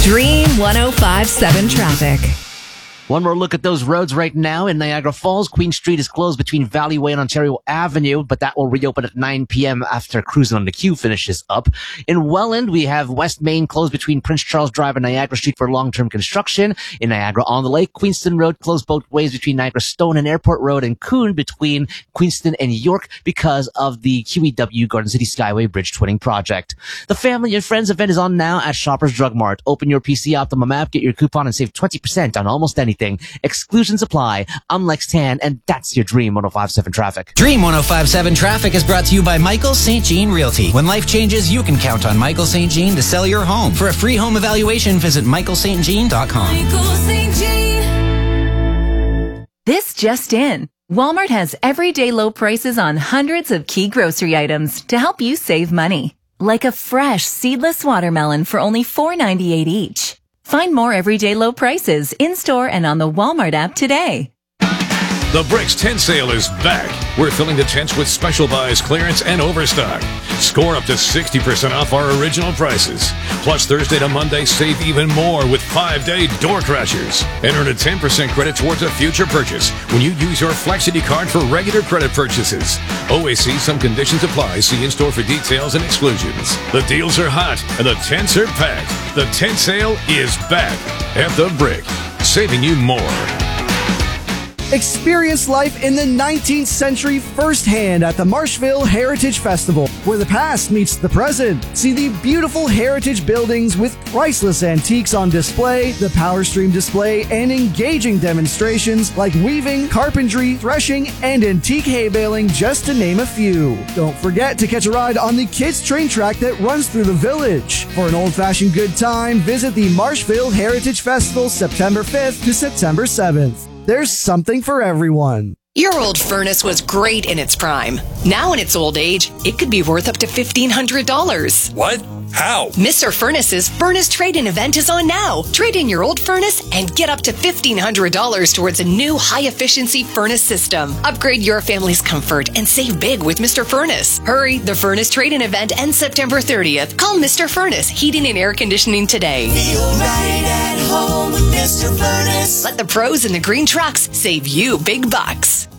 Dream 105.7 traffic. One more look at those roads right now. In Niagara Falls, Queen Street is closed between Valley Way and Ontario Avenue, but that will reopen at 9 p.m. after Cruising on the Q finishes up. In Welland, we have West Main closed between Prince Charles Drive and Niagara Street for long-term construction. In Niagara-on-the-Lake, Queenston Road closed both ways between Niagara Stone and Airport Road, and Coon between Queenston and York because of the QEW Garden City Skyway Bridge Twinning project. The Family and Friends event is on now at Shoppers Drug Mart. Open your PC Optimum app, get your coupon, and save 20% on almost anything. Exclusions apply. I'm Lex Tan, and that's your Dream 105.7 traffic. Dream 105.7 traffic is brought to you by Michael St. Jean Realty. When life changes, you can count on Michael St. Jean to sell your home. For a free home evaluation, visit michaelstjean.com. Michael St. Jean. This just in. Walmart has everyday low prices on hundreds of key grocery items to help you save money. Like a fresh seedless watermelon for only $4.98 each. Find more everyday low prices in-store and on the Walmart app today. The Bricks tent sale is back. We're filling the tents with special buys, clearance, and overstock. Score up to 60% off our original prices. Plus, Thursday to Monday, save even more with 5-day door crashers. And earn a 10% credit towards a future purchase when you use your Flexity card for regular credit purchases. Always see some conditions apply. See in-store for details and exclusions. The deals are hot and the tents are packed. The tent sale is back at The Brick, saving you more. Experience life in the 19th century firsthand at the Marshville Heritage Festival, where the past meets the present. See the beautiful heritage buildings with priceless antiques on display, the Power Stream display, and engaging demonstrations like weaving, carpentry, threshing, and antique hay baling, just to name a few. Don't forget to catch a ride on the kids' train track that runs through the village. For an old-fashioned good time, visit the Marshville Heritage Festival September 5th to September 7th. There's something for everyone. Your old furnace was great in its prime. Now in its old age, it could be worth up to $1,500. What? How? Mr. Furnace's Furnace Trade-In event is on now. Trade in your old furnace and get up to $1,500 towards a new high-efficiency furnace system. Upgrade your family's comfort and save big with Mr. Furnace. Hurry, the Furnace Trade-In event ends September 30th. Call Mr. Furnace Heating and Air Conditioning today. Feel right at home with Mr. Furnace. Let the pros in the green trucks save you big bucks.